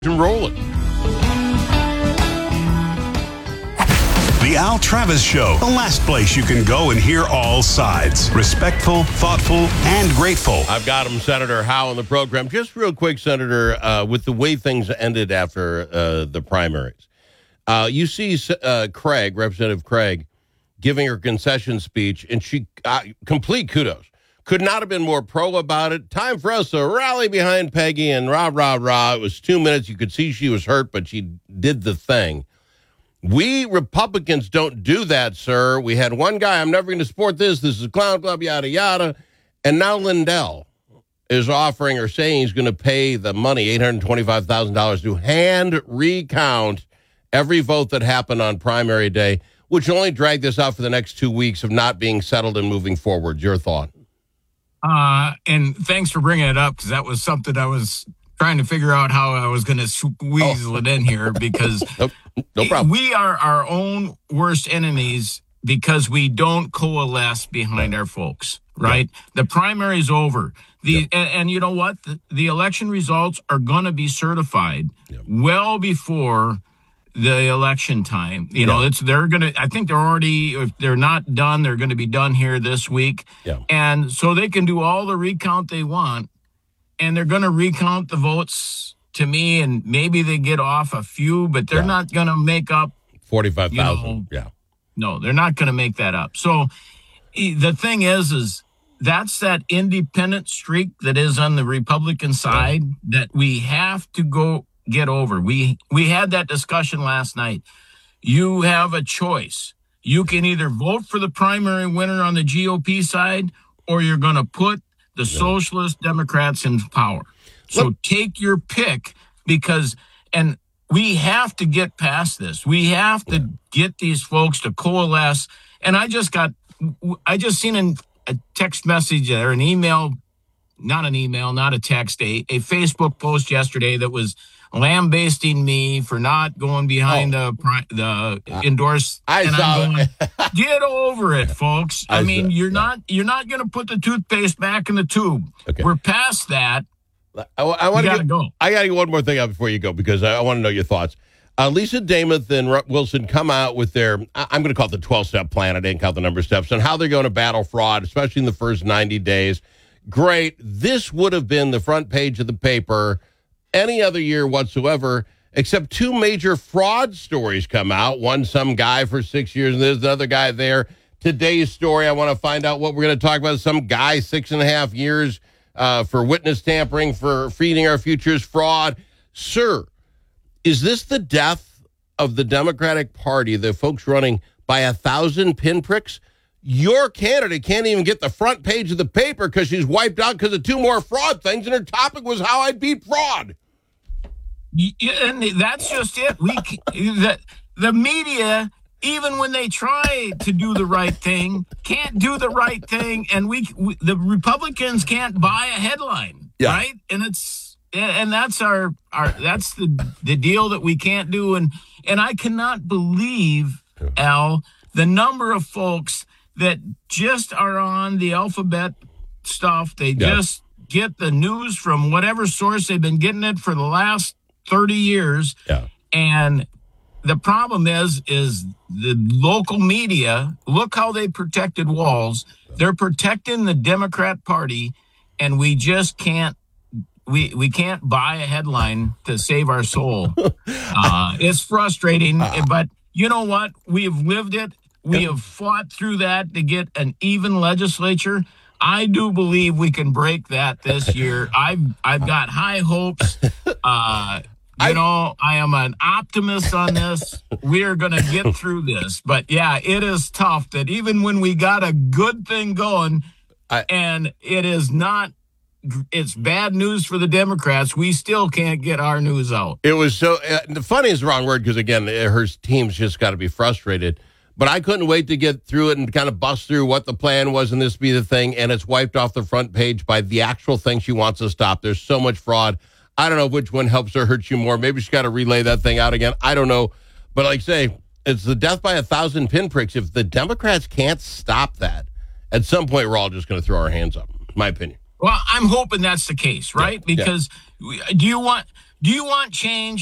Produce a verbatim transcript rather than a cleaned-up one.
And rolling. The Al Travis Show, the last place you can go and hear all sides. Respectful, thoughtful, and grateful. I've got him, Senator Howe, on the program. Just real quick, Senator, uh, with the way things ended after uh, the primaries. Uh, you see uh, Craig, Representative Craig, giving her concession speech, and she, uh, complete kudos. Could not have been more pro about it. Time for us to rally behind Peggy and rah, rah, rah. It was two minutes. You could see she was hurt, but she did the thing. We Republicans don't do that, sir. We had one guy, I'm never going to support this. This is a clown club, yada, yada. And now Lindell is offering or saying he's going to pay the money, eight hundred twenty-five thousand dollars, to hand recount every vote that happened on primary day, which will only drag this out for the next two weeks of not being settled and moving forward. Your thought? Uh, and thanks for bringing it up, because that was something I was trying to figure out how I was going to squeeze oh. it in here, because nope. No problem. We are our own worst enemies because we don't coalesce behind our folks, right? Yep. The primary's over. The yep. and, and you know what? The, the election results are going to be certified yep. well before the election time. You know, yeah. it's they're going to, I think they're already, if they're not done, they're going to be done here this week. Yeah. And so they can do all the recount they want, and they're going to recount the votes to me, and maybe they get off a few, but they're yeah. not going to make up forty-five thousand. Yeah. No, they're not going to make that up. So the thing is, is that's that independent streak that is on the Republican side yeah. that we have to go get over. We we had that discussion last night. You have a choice. You can either vote for the primary winner on the G O P side, or you're going to put the yeah. socialist Democrats in power. So Look. take your pick, because, and we have to get past this. We have to yeah. get these folks to coalesce. And I just got, I just seen an, a text message or an email, not an email, not a text, a, a Facebook post yesterday that was lambasting me for not going behind oh. the the endorse. I and saw I'm going, it. Get over it, folks. I, I mean, saw, you're yeah. not you're not going to put the toothpaste back in the tube. Okay. We're past that. I, I want to go. I got to get one more thing out before you go, because I, I want to know your thoughts. Uh, Lisa Damoth and Rutt Wilson come out with their, I'm going to call it the twelve-step plan. I didn't count the number of steps, on how they're going to battle fraud, especially in the first ninety days. Great. This would have been the front page of the paper any other year whatsoever, except two major fraud stories come out. One, some guy for six years, and there's another guy there. Today's story, I want to find out what we're going to talk about. Some guy, six and a half years uh, for witness tampering, for feeding our futures, fraud. Sir, is this the death of the Democratic Party, the folks running by a thousand pinpricks? Your candidate can't even get the front page of the paper because she's wiped out because of two more fraud things, and her topic was how I beat fraud. And that's just it. We the, the media, even when they try to do the right thing, can't do the right thing, and we, we the Republicans can't buy a headline, yeah. right? And it's and that's our our that's the the deal that we can't do. And and I cannot believe, Al, the number of folks that just are on the alphabet stuff. They yeah. just get the news from whatever source they've been getting it for the last thirty years. Yeah. And the problem is, is the local media, look how they protected Walz. They're protecting the Democrat Party, and we just can't, we, we can't buy a headline to save our soul. uh, it's frustrating, uh, but you know what? We've lived it. We have fought through that to get an even legislature. I do believe we can break that this year. I've I've got high hopes. Uh, you I, know, I am an optimist on this. We are going to get through this. But, yeah, it is tough that even when we got a good thing going, I, and it is not, it's bad news for the Democrats, we still can't get our news out. It was so, uh, the funny is the wrong word, because, again, her team's just got to be frustrated. But I couldn't wait to get through it and kind of bust through what the plan was and this be the thing. And it's wiped off the front page by the actual thing she wants to stop. There's so much fraud. I don't know which one helps or hurts you more. Maybe she's got to relay that thing out again. I don't know. But like I say, it's the death by a thousand pinpricks. If the Democrats can't stop that, at some point we're all just going to throw our hands up, my opinion. Well, I'm hoping that's the case, right? Yeah. Because yeah. do you want... Do you want change?